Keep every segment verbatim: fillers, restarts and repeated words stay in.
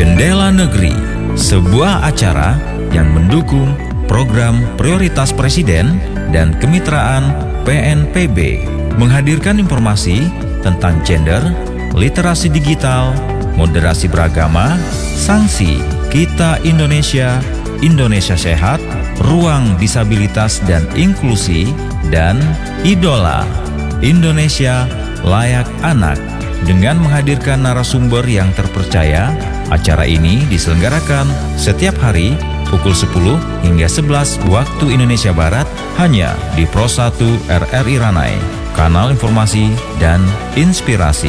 Jendela Negeri, sebuah acara yang mendukung program prioritas Presiden dan kemitraan P N P B, menghadirkan informasi tentang gender, literasi digital, moderasi beragama, sanksi, Kita Indonesia, Indonesia Sehat, ruang disabilitas dan inklusi, dan idola, Indonesia Layak Anak. Dengan menghadirkan narasumber yang terpercaya, acara ini diselenggarakan setiap hari pukul sepuluh hingga sebelas waktu Indonesia Barat hanya di Pro satu R R I Ranai, kanal informasi dan inspirasi.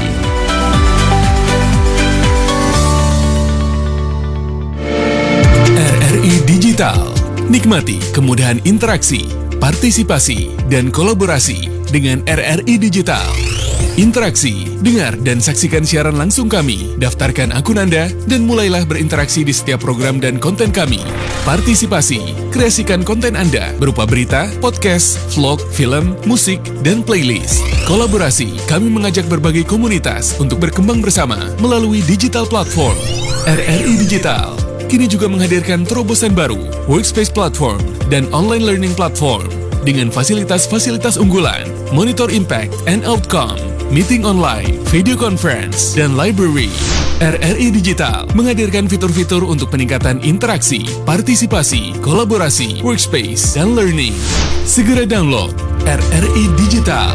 R R I Digital. Nikmati kemudahan interaksi, partisipasi, dan kolaborasi dengan R R I Digital. Interaksi, dengar dan saksikan siaran langsung kami, daftarkan akun Anda, dan mulailah berinteraksi di setiap program dan konten kami. Partisipasi, kreasikan konten Anda berupa berita, podcast, vlog, film, musik, dan playlist. Kolaborasi, kami mengajak berbagai komunitas untuk berkembang bersama melalui digital platform. R R I Digital kini juga menghadirkan terobosan baru, workspace platform, dan online learning platform dengan fasilitas-fasilitas unggulan, monitor impact and outcome, meeting online, video conference, dan library. R R I Digital menghadirkan fitur-fitur untuk peningkatan interaksi, partisipasi, kolaborasi, workspace, dan learning. Segera download R R I Digital.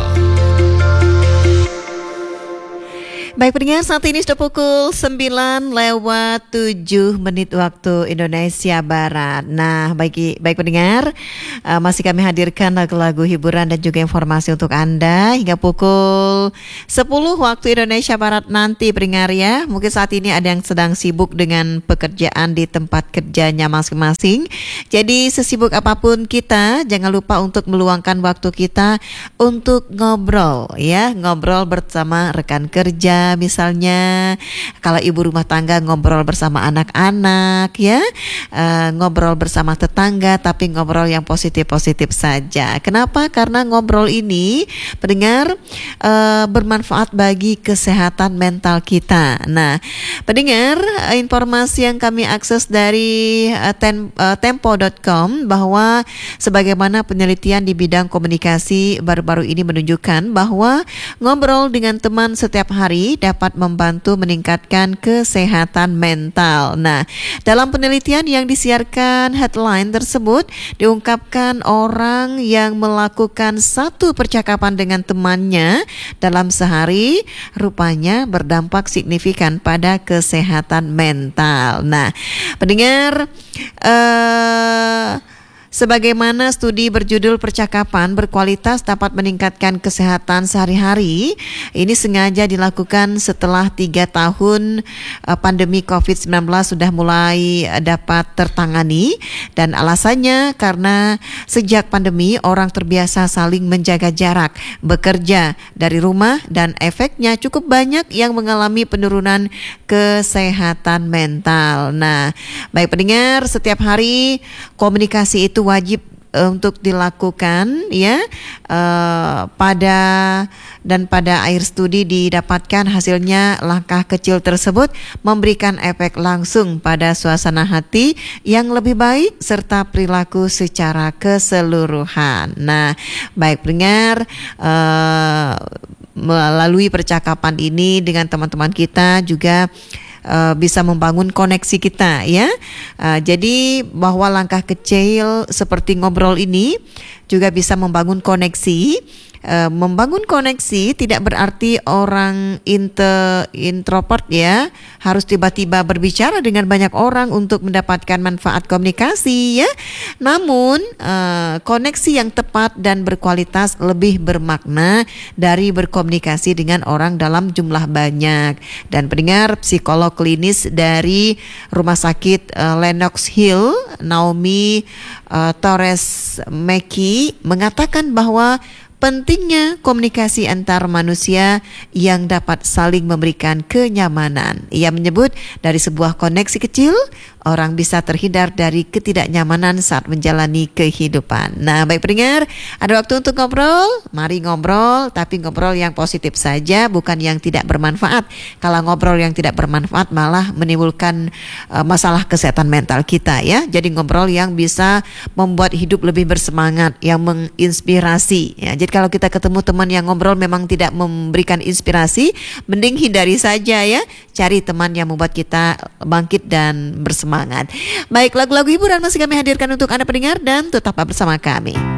Baik pendengar, saat ini sudah pukul sembilan lewat tujuh menit waktu Indonesia Barat. Nah, baik, baik pendengar, uh, masih kami hadirkan lagu-lagu hiburan dan juga informasi untuk Anda hingga pukul sepuluh waktu Indonesia Barat nanti pendengar ya. Mungkin saat ini ada yang sedang sibuk dengan pekerjaan di tempat kerjanya masing-masing. Jadi sesibuk apapun kita, jangan lupa untuk meluangkan waktu kita untuk ngobrol ya, ngobrol bersama rekan kerja. Misalnya kalau ibu rumah tangga ngobrol bersama anak-anak ya, uh, ngobrol bersama tetangga, tapi ngobrol yang positif-positif saja. Kenapa? Karena ngobrol ini pendengar uh, bermanfaat bagi kesehatan mental kita. Nah pendengar, informasi yang kami akses dari uh, tem, uh, tempo dot com bahwa sebagaimana penelitian di bidang komunikasi baru-baru ini menunjukkan bahwa ngobrol dengan teman setiap hari dapat membantu meningkatkan kesehatan mental. Nah, dalam penelitian yang disiarkan headline tersebut diungkapkan orang yang melakukan satu percakapan dengan temannya dalam sehari rupanya berdampak signifikan pada kesehatan mental. Nah, pendengar, eh sebagaimana studi berjudul Percakapan Berkualitas Dapat Meningkatkan Kesehatan Sehari-hari, ini sengaja dilakukan setelah tiga tahun uh, pandemi covid sembilan belas sudah mulai uh, dapat tertangani, dan alasannya karena sejak pandemi orang terbiasa saling menjaga jarak, bekerja dari rumah, dan efeknya cukup banyak yang mengalami penurunan kesehatan mental. Nah, baik pendengar, setiap hari komunikasi itu wajib uh, untuk dilakukan ya, uh, pada dan pada akhir studi didapatkan hasilnya langkah kecil tersebut memberikan efek langsung pada suasana hati yang lebih baik serta perilaku secara keseluruhan. Nah, baik pendengar, uh, melalui percakapan ini dengan teman-teman kita juga Uh, bisa membangun koneksi kita ya. Uh, jadi bahwa langkah kecil seperti ngobrol ini juga bisa membangun koneksi. Uh, membangun koneksi tidak berarti orang inte, introvert ya, harus tiba-tiba berbicara dengan banyak orang untuk mendapatkan manfaat komunikasi ya. Namun uh, koneksi yang tepat dan berkualitas lebih bermakna dari berkomunikasi dengan orang dalam jumlah banyak. Dan pendengar, psikolog klinis dari Rumah Sakit uh, Lenox Hill, Naomi uh, Torres Meki, mengatakan bahwa pentingnya komunikasi antar manusia yang dapat saling memberikan kenyamanan. Ia menyebut dari sebuah koneksi kecil, orang bisa terhindar dari ketidaknyamanan saat menjalani kehidupan. Nah, baik pendengar, ada waktu untuk ngobrol. Mari ngobrol, tapi ngobrol yang positif saja, bukan yang tidak bermanfaat. Kalau ngobrol yang tidak bermanfaat malah menimbulkan uh, masalah kesehatan mental kita ya. Jadi ngobrol yang bisa membuat hidup lebih bersemangat, yang menginspirasi ya. Jadi kalau kita ketemu teman yang ngobrol memang tidak memberikan inspirasi, mending hindari saja ya. Cari teman yang membuat kita bangkit dan bersemangat. Baik, lagu-lagu hiburan masih kami hadirkan untuk Anda pendengar dan tetaplah bersama kami.